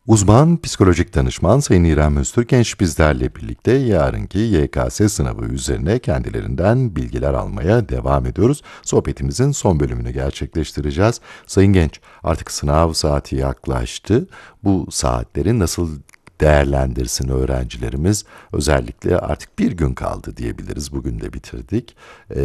Uzman psikolojik danışman Sayın İrem Öztürkgenç bizlerle birlikte yarınki YKS sınavı üzerine kendilerinden bilgiler almaya devam ediyoruz. Sohbetimizin son bölümünü gerçekleştireceğiz. Sayın Genç, artık sınav saati yaklaştı. Bu saatleri nasıl değerlendirsin öğrencilerimiz? Özellikle artık bir gün kaldı diyebiliriz. Bugün de bitirdik.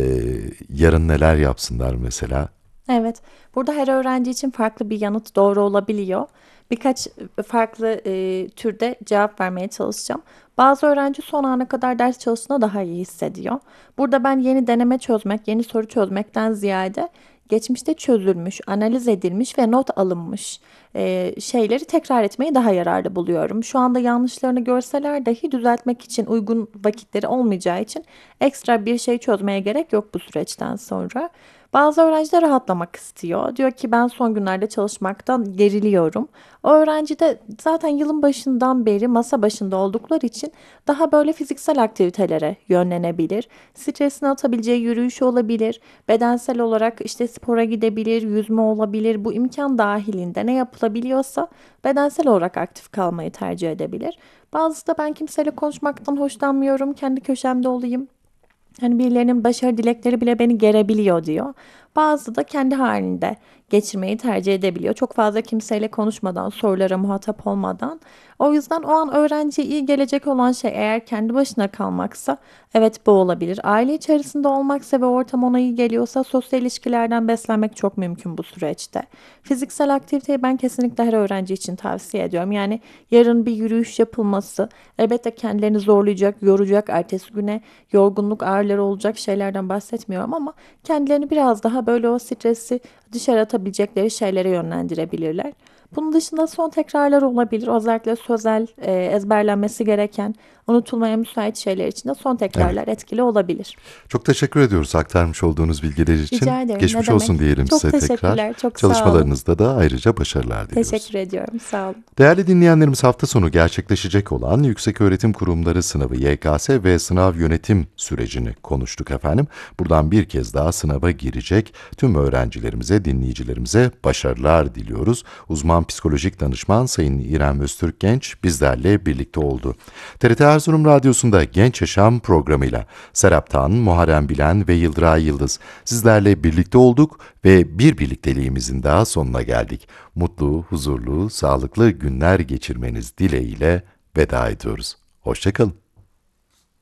Yarın neler yapsınlar mesela? Evet, burada her öğrenci için farklı bir yanıt doğru olabiliyor. Birkaç farklı türde cevap vermeye çalışacağım. Bazı öğrenci son ana kadar ders çalıştığında daha iyi hissediyor. Burada ben yeni deneme çözmek, yeni soru çözmekten ziyade geçmişte çözülmüş, analiz edilmiş ve not alınmış şeyleri tekrar etmeyi daha yararlı buluyorum. Şu anda yanlışlarını görseler dahi düzeltmek için uygun vakitleri olmayacağı için ekstra bir şey çözmeye gerek yok bu süreçten sonra. Bazı öğrenciler rahatlamak istiyor. Diyor ki ben son günlerde çalışmaktan geriliyorum. O öğrenci de zaten yılın başından beri masa başında oldukları için daha böyle fiziksel aktivitelere yönlenebilir. Stresini atabileceği yürüyüş olabilir. Bedensel olarak işte spora gidebilir, yüzme olabilir. Bu imkan dahilinde ne yapılabiliyorsa bedensel olarak aktif kalmayı tercih edebilir. Bazısı da ben kimseyle konuşmaktan hoşlanmıyorum, kendi köşemde olayım. Hani birilerinin başarı dilekleri bile beni gerebiliyor diyor. Bazı da kendi halinde geçirmeyi tercih edebiliyor. Çok fazla kimseyle konuşmadan, sorulara muhatap olmadan. O yüzden o an öğrenciye iyi gelecek olan şey eğer kendi başına kalmaksa evet bu olabilir. Aile içerisinde olmaksa ve ortam ona iyi geliyorsa sosyal ilişkilerden beslenmek çok mümkün bu süreçte. Fiziksel aktiviteyi ben kesinlikle her öğrenci için tavsiye ediyorum. Yani yarın bir yürüyüş yapılması elbette kendilerini zorlayacak, yoracak, ertesi güne yorgunluk ağrıları olacak şeylerden bahsetmiyorum ama kendilerini biraz daha böyle o stresi dışarı atabilecekleri şeylere yönlendirebilirler. Bunun dışında son tekrarlar olabilir. Özellikle sözel, ezberlenmesi gereken, unutulmaya müsait şeyler için de son Evet. tekrarlar etkili olabilir. Çok teşekkür ediyoruz aktarmış olduğunuz bilgiler için. Rica ederim. Ne Geçmiş olsun demek? diyelim Çok size tekrar. teşekkürler. Çok sağ olun. Çalışmalarınızda da ayrıca başarılar diliyoruz. Teşekkür ediyorum. Sağ olun. Değerli dinleyenlerimiz, hafta sonu gerçekleşecek olan Yükseköğretim Kurumları sınavı YKS ve sınav yönetim sürecini konuştuk efendim. Buradan bir kez daha sınava girecek tüm öğrencilerimize, dinleyicilerimize başarılar diliyoruz. Uzman psikolojik danışman Sayın İrem Öztürkgenç bizlerle birlikte oldu. TRT Erzurum Radyosu'nda Genç Yaşam programıyla Serap Tan, Muharrem Bilen ve Yıldıray Yıldız sizlerle birlikte olduk ve bir birlikteliğimizin daha sonuna geldik. Mutlu, huzurlu, sağlıklı günler geçirmeniz dileğiyle veda ediyoruz. Hoşça kalın.